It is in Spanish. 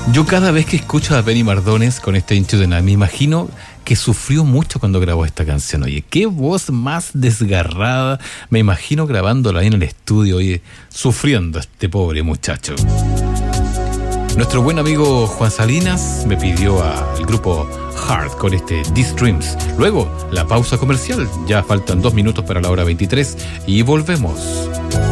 Yo cada vez que escucho a Benny Mardones con este Into the Night, me imagino que sufrió mucho cuando grabó esta canción. Oye, qué voz más desgarrada. Me imagino grabándola ahí en el estudio, oye, sufriendo este pobre muchacho. Nuestro buen amigo Juan Salinas me pidió al grupo Heart con este These Dreams. Luego, la pausa comercial. Ya faltan 2 minutos para la hora 23 y volvemos.